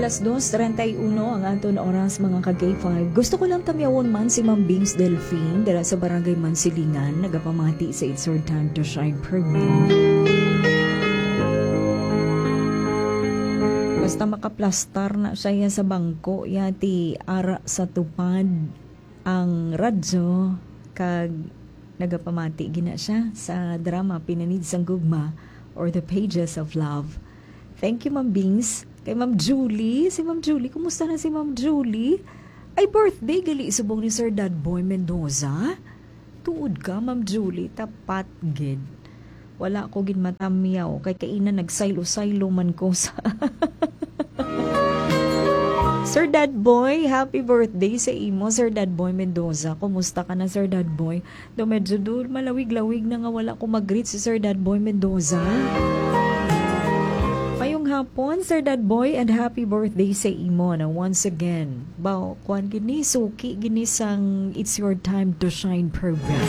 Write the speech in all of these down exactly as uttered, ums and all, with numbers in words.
alas dos treinta y uno ang aton oras mga ka-K five. Gusto ko lang tamyawon man si Ma'am Bings Delphine dala sa Barangay Mansilingan, nagapamati sa It's Your Time to Shine program. Basta makaplastar na siya sa bangko, yati ara sa tupad ang radyo, kag nagapamati gina siya sa drama Pinanid sang Gugma or The Pages of Love. Thank you, Ma'am Bings. Kay Ma'am Julie. Si Ma'am Julie, kumusta na si Ma'am Julie? Ay, birthday gali subong ni Sir Dadboy Mendoza. Tuod ka, Ma'am Julie. Tapat, gid. Wala ko gid matamyaw. Kay kainan nagsaylo-saylo man ko sa... Sir Dadboy, happy birthday sa imo, Sir Dadboy Mendoza. Kumusta ka na, Sir Dadboy? Do medyo dul, malawig-lawig na nga wala ko mag-greet si Sir Dadboy Mendoza. Mayong hapon, Sir Dadboy, and happy birthday sa imo na once again. Bao, kuan gini, suki gini sang It's Your Time to Shine program.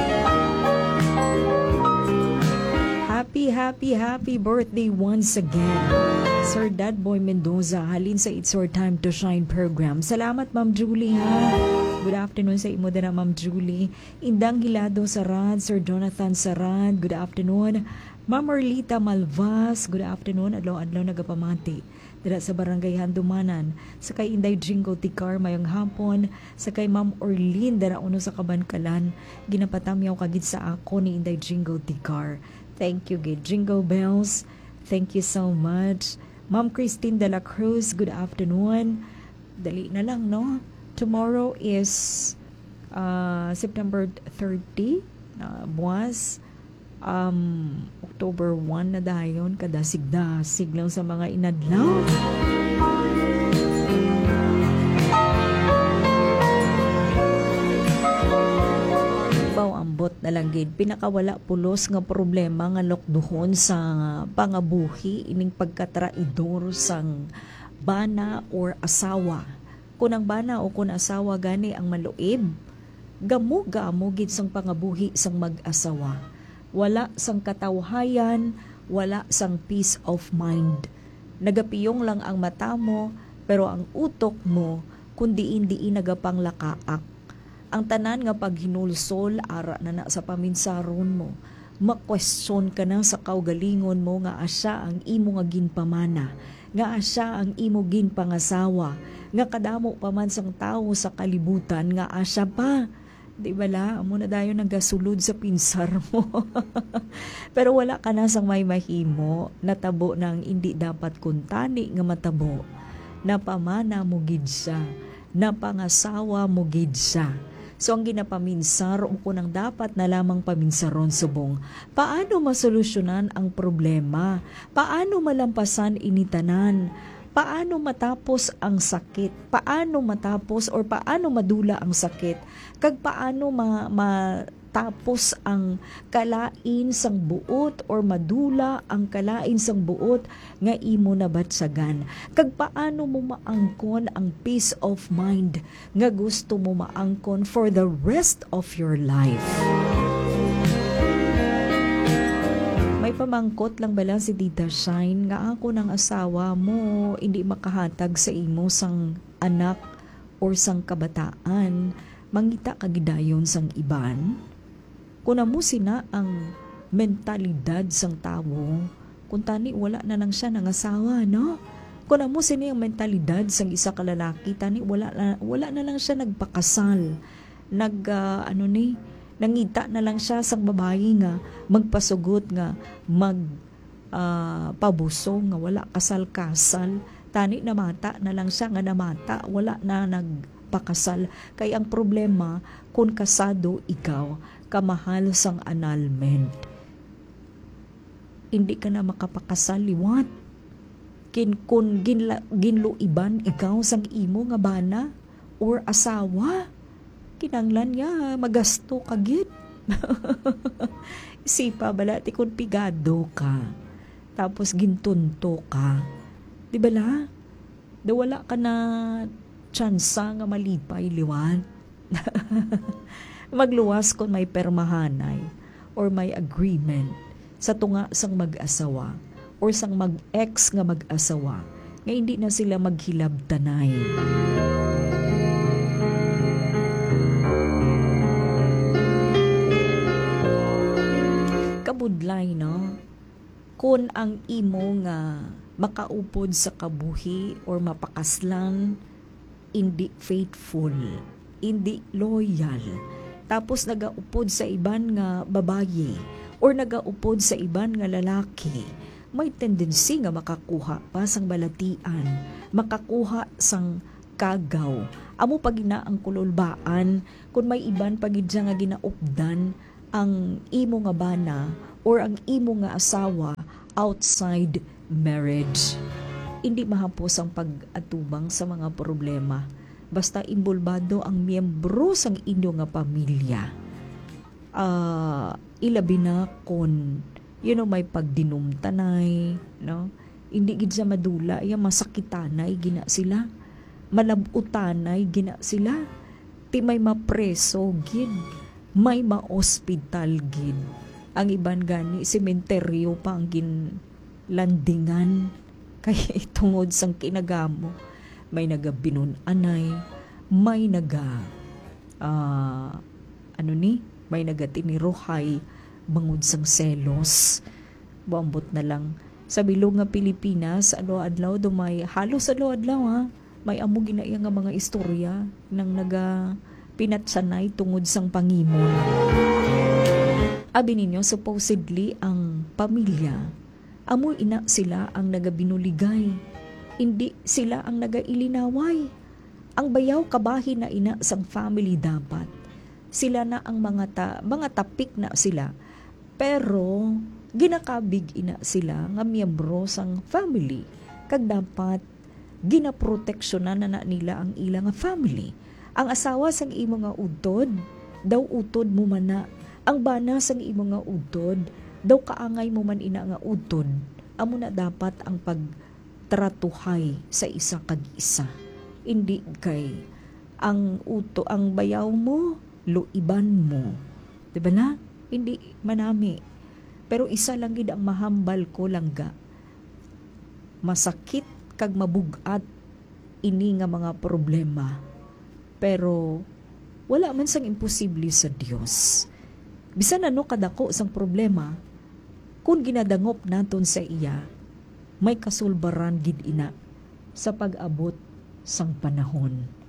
Happy, happy, happy birthday once again, Sir Dadboy Mendoza, halin sa It's Your Time to Shine program. Salamat, Ma'am Julie, ha? Good afternoon sa imo din, Ma'am Julie. Indang Hilado Sarad, Sir Jonathan Sarad, good afternoon. Ma'am Orlita Malvas, good afternoon. Adlaw-adlaw nagapamati dira sa Barangay Handumanan. Sa kay Inday Jingo Tikar mayong hapon. Sa kay Ma'am Orlin dara uno sa Kabankalan. Ginapatamyaw kagid sa ako ni Inday Jingo Tikar. Thank you, gid. Jingle Bells, thank you so much. Ma'am Christine de la Cruz, good afternoon. Dali na lang, no? Tomorrow is uh, September thirty, uh, buwas. Um, October one na dayon, kadasig-dasig lang sa mga inadlaw. Baw ambot na lang gid, pinakawala pulos nga problema nga lokduhon sa pangabuhi ining pagkatraidor sang bana or asawa. Kung ang bana o kung asawa gani ang maluib, gamo-gamo gid sang pangabuhi sang mag-asawa. Wala sang katawhayan, wala sang peace of mind. Nagapiyong lang ang mata mo, pero ang utok mo, kundi hindi nagapanglakaak. Ang tanan nga paghinulsol, ara na na sa paminsaron mo. Makwestiyon ka na sa kaugalingon mo nga asya ang imo nga ginpamana, nga asya ang imo ginpangasawa, nga kadamo pa man sang tao sa kalibutan, nga asya pa. Di ba la? Amo na dayo nagasulod sa pinsar mo. Pero wala ka na sang may mahimo, natabo ng hindi dapat kuntani nga matabo. Napamana mo gid siya, napangasawa mo gid siya. So ang ginapaminsar o kunang dapat na lamang paminsaron subong. Paano masolusyonan ang problema? Paano malampasan initanan? Paano matapos ang sakit? Paano matapos or paano madula ang sakit? Kag paano ma, matapos ang kalain sang buot or madula ang kalain sang buot nga imo nabatsagan? Kag paano mo maangkon ang peace of mind nga gusto mo maangkon for the rest of your life? May pamangkot lang bala si Tita Shine nga ako ng asawa mo hindi makahatag sa imo sang anak or sang kabataan, mangita kagidayon sang iban. Kuna mo sina ang mentalidad sang tawo, kung tani wala na lang siya ng asawa, no? Kuna mo sina ang mentalidad sang isa ka lalaki, tani wala na, wala na lang siya nagpakasal, nag uh, ano ni nangita na lang siya sa babae nga magpasugot nga mag uh, pabuso nga wala kasal-kasal, tani namata na lang siya nga namata wala na nagpakasal. Kay ang problema kung kasado ikaw, kamahal sang annulment, hindi ka na makapakasal liwat. Kin kun ginla, ginluiban ikaw sang imo nga bana or asawa, kinanglan niya magasto kagit. Isipa bala ti kun pigado ka tapos gintunto ka, di bala da wala ka na tsansa nga malipay liwan. Magluwas kung may permahanay or may agreement sa tunga sang mag-asawa or sang mag-ex nga mag-asawa nga hindi na sila maghilabtanay. Kabudlay, no? Kung ang imo nga makaupod sa kabuhi or mapakaslan, hindi faithful, hindi loyal, tapos nagaupod sa iban nga babaye or nagaupod sa iban nga lalaki, may tendency nga makakuha pa sang balatian, makakuha sang kagaw. Amo pag ina ang kululbaan, kung may iban pagid nga ginaupdan ang imo nga bana or ang imo nga asawa outside marriage. Hindi mahapos ang pag-atubang sa mga problema. Basta imbulbado ang miyembro sang inyo nga pamilya. Uh, ilabi na kung you know, may pagdinumtanay, no? Hindi gid sa madula, iya masakitanay gina sila. Malabutanay gina sila. Ti may mapreso gid, may ma-hospital gid. Ang iban gani sementeryo pa ang ginlandingan kaya itungod sang kinagamo. May nagabinunanay, may naga uh, ano ni, may nagatiniruhay bangod sang selos. Buambot na lang sa bilog nga Pilipinas, adlaw-adlaw dumay halos adlaw-adlaw ha. May amo ginaya nga mga istorya nang naga pinatsanay tungod sang pangimon. Abi ninyo, supposedly ang pamilya, amo ina sila ang nagabinuligay. Hindi sila ang nagailinaway. Ang bayaw kabahin na ina sang family dapat. Sila na ang mga ta, mga tapik na sila. Pero ginakabig ina sila nga miyembro sang family. Kag dapat ginaproteksyonan na, na nila ang ilang nga family. Ang asawa sang imo nga udtod, daw utod mo man na. Ang bana sang imo nga udtod, daw kaangay mo man ina nga udtod. Amo na dapat ang pagtratuhay sa isa kag isa. Hindi kay ang uto, ang bayaw mo, luiban mo. Diba na? Hindi manami. Pero isa lang gid ang mahambal ko langga. Masakit kag mabugat ini nga mga problema. Pero wala man sang imposible sa Dios. Bisan ano kadako sang problema, kung ginadangop naton sa iya, may kasulbaran gid ina sa pag-abot sang panahon.